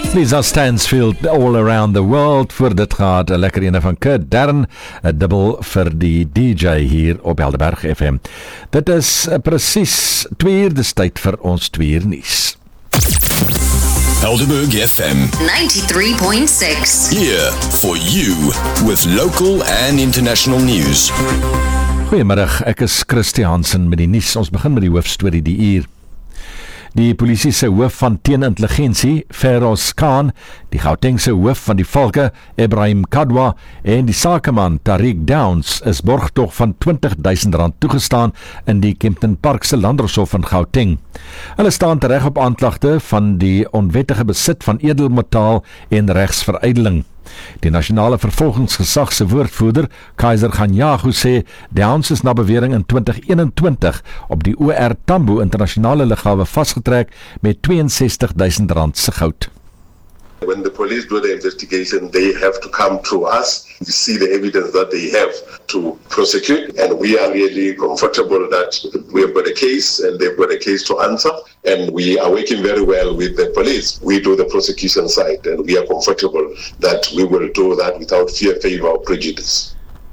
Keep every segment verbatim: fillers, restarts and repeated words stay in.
Lisa Stansfield, All Around the World. Voor dit gaat 'n lekker ene van Kurt Dern, 'n dubbel vir die D J hier op Helderberg F M. Dit is uh, presies twee uur, dis tyd vir ons twee uur nuus. Helderberg F M ninety-three point six. Here for you with local and international news. Goeiemiddag, ek is Christie Hansen met die nuus. Ons begin met die hoofstorie die uur. Die polisie se hoof van teenintelligensie, Feroz Khan, die Gautengse hoof van die Valke, Ibrahim Kadwa, en die sakeman Tariq Downs is borgtog van twintig duisend rand toegestaan in die Kempton Park se Landdroshof in Gauteng. Hulle staan tereg op aanklagte van die onwettige besit van edelmetaal en regsverydeling. Die nasionale vervolgingsgesag se woordvoerder, Kaiser Ganyagu, sê Downs is na bewering in twintig eenentwintig op die O R Tambo internasionale lughawe vasgetrek met twee en sestig duisend rand se goud. When the police do the investigation, they have to come to us to see the evidence that they have to prosecute. And we are really comfortable that we have got a case and they've got a case to answer. And we are working very well with the police. We do the prosecution side and we are comfortable that we will do that without fear, favor or prejudice.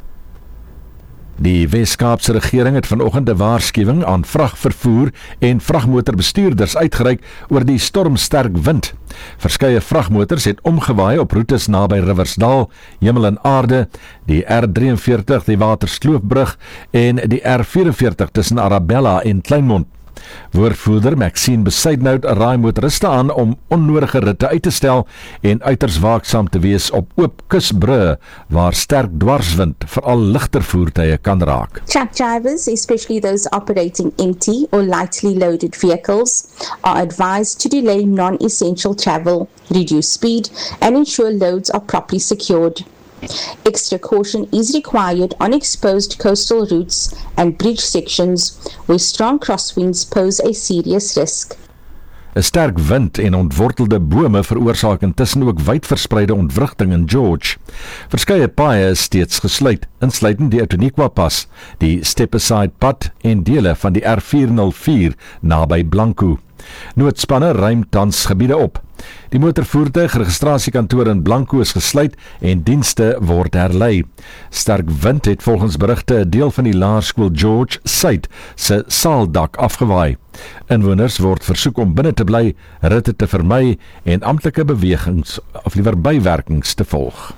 Die Wes-Kaapse regering het vanoggend 'n waarskuwing aan vragvervoer en vragmotorbestuurders uitgereik oor die stormsterk wind. Verskeie vragmotors het omgewaai op roetes naby Riversdal, Hemel en Aarde, die R vyf drie, die Watersloopbrug en die R vyf vier tussen Arabella en Kleinmond. Woordvoerder Maxine Besuidnout raai motoriste aan om onnodige ritte uit te stel en uiters waaksaam te wees op oop kusbrûe waar sterk dwarswind veral ligter voertuie kan raak. Truck drivers, especially those operating empty or lightly loaded vehicles, are advised to delay non-essential travel, reduce speed, and ensure loads are properly secured. Extra caution is required on exposed coastal routes and bridge sections where strong crosswinds pose a serious risk. 'n Sterk wind en ontwortelde bome veroorsaak intussen ook wydverspreide ontwrigting in George. Verskeie paaie is steeds gesluit, insluitend die Outeniqua pas, die Stepaside pad en dele van die R vyf nul vier naby Blanco. Noodspanne ruim tans gebiede op. Die motorvoertuig registrasiekantoor in Blanco is gesluit en dienste word herlei. Sterk wind het volgens berigte 'n deel van die Laerskool George Suid se saaldak afgewaai. Inwoners word versoek om binne te bly, ritte te vermy en amptelike bewegings of liewer bywerkings te volg.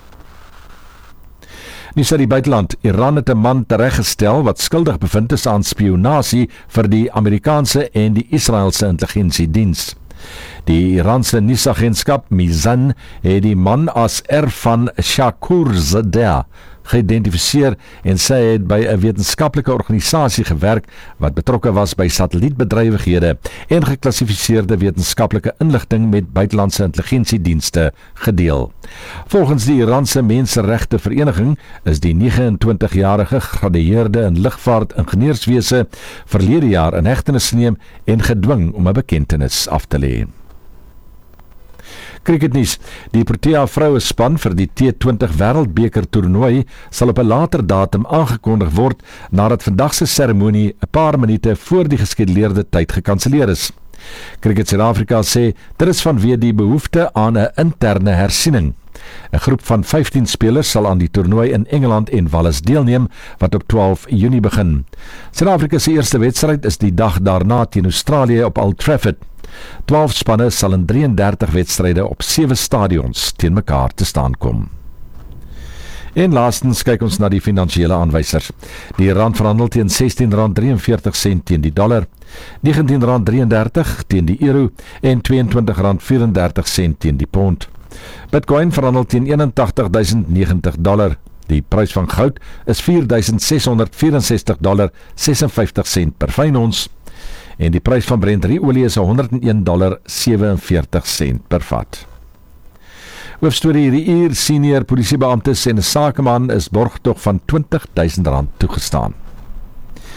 Nuus uit die buiteland. Iran het 'n man tereggestel wat skuldig bevind is aan spionasie vir die Amerikaanse en die Israeliese intelligensiediens. Die Iranse nuusagentskap Mizan het die man as Erfan Shakurzadeh geïdentifiseer en sy het by 'n wetenskaplike organisasie gewerk wat betrokke was by satellietbedrywighede en geklassifiseerde wetenskaplike inligting met buitelandse intelligensiedienste gedeel. Volgens die Iranse Menseregte Vereniging is die negenentwintigjarige gegradueerde in lugvaart-ingenieurswese verlede jaar in hegtenis geneem en gedwing om 'n bekentenis af te lê. Cricketnuus. Die Protea vrouespan vir die T twintig Wêreldbeker toernooi sal op 'n later datum aangekondig word nadat vandag se seremonie 'n paar minute voor die geskeduleerde tyd gekanselleer is. Cricket Suid-Afrika sê dit is vanweë die behoefte aan 'n interne hersiening. 'n Groep van vyftien spelers sal aan die toernooi in Engeland en Wales deelneem wat op twaalf Junie begin. Suid-Afrika se eerste wedstryd is die dag daarna teen Australië op Old Trafford. twaalf spanne sal in drie en dertig wedstryde op sewe stadions teen mekaar te staan kom. En laastens kyk ons na die finansiële aanwysers. Die rand verhandel teen sestien rand drieënveertig sent teen die dollar, negentien rand drieëndertig teen die euro en tweeëntwintig rand vyf-en-dertig sent teen die pond. Bitcoin verhandel teen eenentagtig duisend negentig dollar. Die prys van goud is vier duisend ses honderd vyf-en-sestig dollar sesenvyftig sent per fyn ons. En die prys van Brent olie is honderd en een dollar sewenveertig sent per vat. Hoofstorie hierdie uur, senior polisiebeamptes en 'n sakeman is borgtog van twintig duisend rand toegestaan.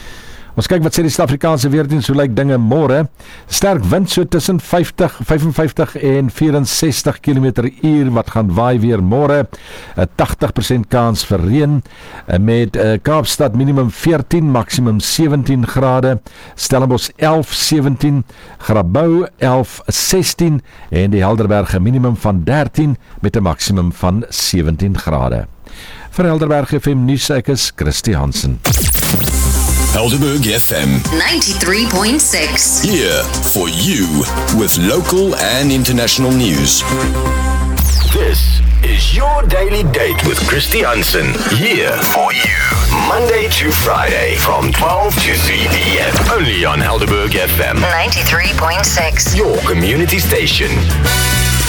Ons kyk wat sê die Suid-Afrikaanse weerdiens, hoe lyk dinge môre? Sterk wind so tussen vyftig, vyf en vyftig en vyf en sestig kilometer per uur wat gaan waai weer môre. 'n tagtig persent kans vir reën met uh, Kaapstad minimum veertien, maksimum sewentien grade, Stellenbosch elf, sewentien, Grabouw elf, sestien en die Helderberg 'n minimum van dertien met 'n maksimum van sewentien grade. Vir Helderberg F M nuus, ek is Christy Hansen. Helderberg F M ninety-three point six. here for you with local and international news. This is your daily date with Christy Hansen. Here for you. Monday to Friday from twelve to three p.m. Only on Helderberg F M ninety-three point six. Your community station.